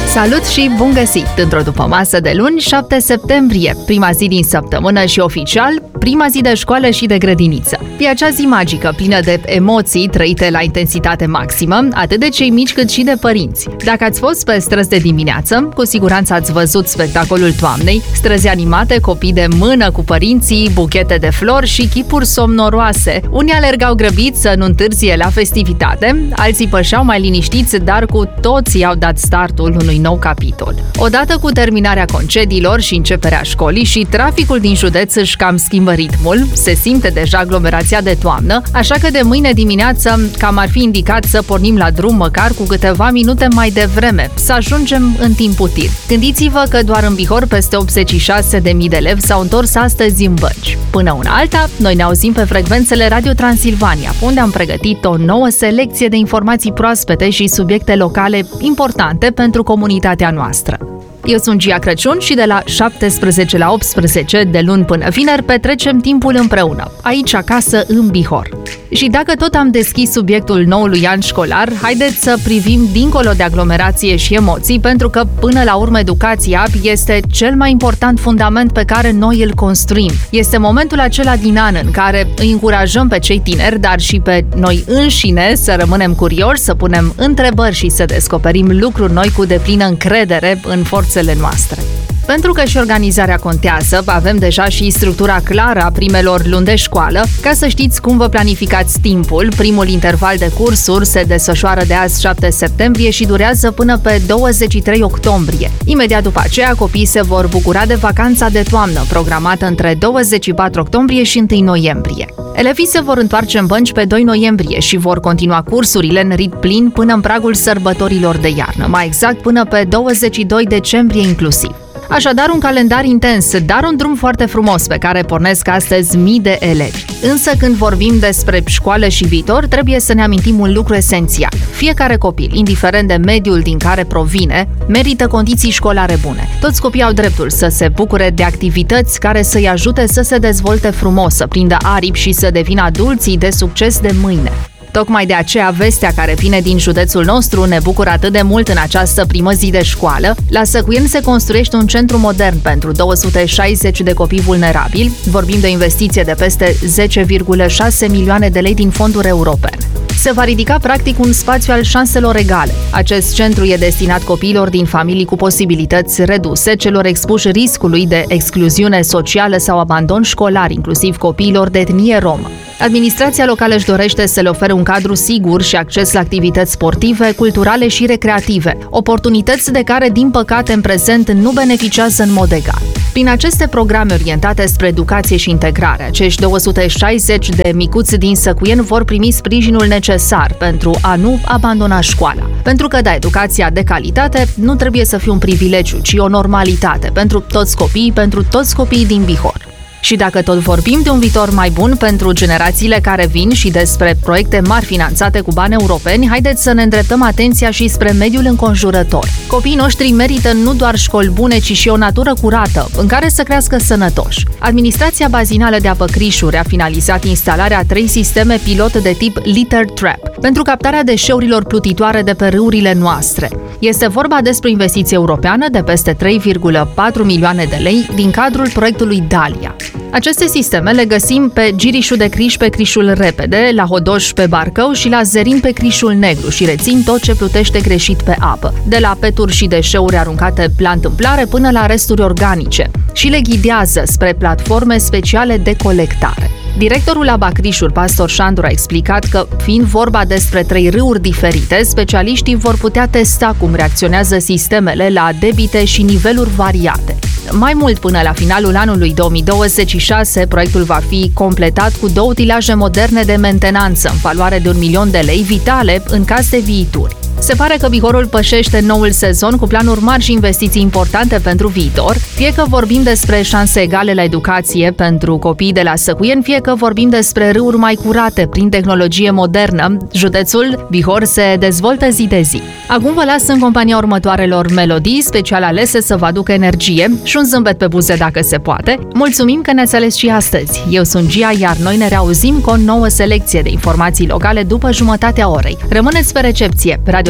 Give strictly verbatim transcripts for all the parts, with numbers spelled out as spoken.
Salut și bun găsit! Într-o dupămasă de luni, șapte septembrie, prima zi din săptămână și oficial, prima zi de școală și de grădiniță. E acea zi magică, plină de emoții trăite la intensitate maximă, atât de cei mici cât și de părinți. Dacă ați fost pe străzi de dimineață, cu siguranță ați văzut spectacolul toamnei, străzi animate, copii de mână cu părinții, buchete de flori și chipuri somnoroase. Unii alergau grăbiți să nu întârzie la festivitate, alții pășeau mai liniștiți, dar cu toții au dat startul unui nou capitol. Odată cu terminarea concediilor și începerea școlii și traficul din județ își cam schimbă ritmul, se simte deja aglomerația de toamnă, așa că de mâine dimineață cam ar fi indicat să pornim la drum măcar cu câteva minute mai devreme, să ajungem în timp util. Gândiți-vă că doar în Bihor peste optzeci și șase de mii de elevi s-au întors astăzi în bănci. Până una alta, noi ne auzim pe frecvențele Radio Transilvania, unde am pregătit o nouă selecție de informații proaspete și subiecte locale importante pentru comunitatea noastră. Eu sunt Gia Crăciun și de la șaptesprezece la optsprezece, de luni până vineri, petrecem timpul împreună, aici acasă în Bihor. Și dacă tot am deschis subiectul noului an școlar, haideți să privim dincolo de aglomerație și emoții, pentru că până la urmă educația este cel mai important fundament pe care noi îl construim. Este momentul acela din an în care îi încurajăm pe cei tineri, dar și pe noi înșine să rămânem curioși, să punem întrebări și să descoperim lucruri noi cu deplină încredere în forțele noastre. Pentru că și organizarea contează, avem deja și structura clară a primelor luni de școală, ca să știți cum vă planificați timpul. Primul interval de cursuri se desfășoară de azi șapte septembrie și durează până pe douăzeci și trei octombrie. Imediat după aceea, copiii se vor bucura de vacanța de toamnă, programată între douăzeci și patru octombrie și unu noiembrie. Elevii se vor întoarce în bănci pe doi noiembrie și vor continua cursurile în ritm plin până în pragul sărbătorilor de iarnă, mai exact până pe douăzeci și doi decembrie inclusiv. Așadar, un calendar intens, dar un drum foarte frumos pe care pornesc astăzi mii de elevi. Însă când vorbim despre școală și viitor, trebuie să ne amintim un lucru esențial. Fiecare copil, indiferent de mediul din care provine, merită condiții școlare bune. Toți copiii au dreptul să se bucure de activități care să-i ajute să se dezvolte frumos, să prindă aripi și să devină adulții de succes de mâine. Tocmai de aceea, vestea care vine din județul nostru ne bucură atât de mult în această primă zi de școală. La Săcuieni se construiește un centru modern pentru două sute șaizeci de copii vulnerabili. Vorbim de o investiție de peste zece virgulă șase milioane de lei din fonduri europene. Se va ridica practic un spațiu al șanselor egale. Acest centru e destinat copiilor din familii cu posibilități reduse, celor expuși riscului de excluziune socială sau abandon școlar, inclusiv copiilor de etnie romă. Administrația locală își dorește să le ofere un cadru sigur și acces la activități sportive, culturale și recreative, oportunități de care, din păcate, în prezent nu beneficiază în mod egal. Prin aceste programe orientate spre educație și integrare, acești două sute șaizeci de micuți din Săcuieni vor primi sprijinul necesar pentru a nu abandona școala. Pentru că, da, educația de calitate nu trebuie să fie un privilegiu, ci o normalitate pentru toți copiii, pentru toți copiii din Bihor. Și dacă tot vorbim de un viitor mai bun pentru generațiile care vin și despre proiecte mari finanțate cu bani europeni, haideți să ne îndreptăm atenția și spre mediul înconjurător. Copiii noștri merită nu doar școli bune, ci și o natură curată, în care să crească sănătoși. Administrația bazinală de apă Crișuri a finalizat instalarea a trei sisteme pilot de tip Litter Trap pentru captarea deșeurilor plutitoare de pe râurile noastre. Este vorba despre o investiție europeană de peste trei virgulă patru milioane de lei din cadrul proiectului Dalia. Aceste sisteme le găsim pe Girișul de Criș pe Crișul Repede, la Hodoș pe Barcău și la Zerin pe Crișul Negru și rețin tot ce plutește greșit pe apă, de la peturi și deșeuri aruncate la întâmplare până la resturi organice, și le ghidează spre platforme speciale de colectare. Directorul APA Crișuri, pastor Șandru, a explicat că, fiind vorba despre trei râuri diferite, specialiștii vor putea testa cum reacționează sistemele la debite și niveluri variate. Mai mult, până la finalul anului două mii douăzeci și șase, proiectul va fi completat cu două utilaje moderne de mentenanță, în valoare de un milion de lei, vitale în caz de viituri. Se pare că Bihorul pășește noul sezon cu planuri mari și investiții importante pentru viitor, fie că vorbim despre șanse egale la educație pentru copiii de la Săcuieni, fie că vorbim despre râuri mai curate prin tehnologie modernă. Județul Bihor se dezvoltă zi de zi. Acum vă las în compania următoarelor melodii special alese să vă aducă energie și un zâmbet pe buze dacă se poate. Mulțumim că ne-ați ales și astăzi. Eu sunt Gia, iar noi ne reauzim cu o nouă selecție de informații locale după jumătatea orei. Rămâneți pe recepție. Radio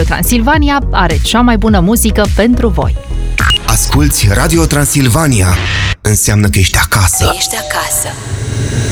Transilvania are cea mai bună muzică pentru voi. Asculți Radio Transilvania. Înseamnă că ești acasă. Ești acasă.